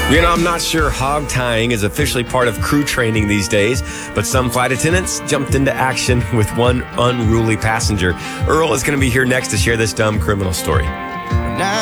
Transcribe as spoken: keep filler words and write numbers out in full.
You know, I'm not sure hog tying is officially part of crew training these days, but some flight attendants jumped into action with one unruly passenger. Earl is going to be here next to share this dumb criminal story.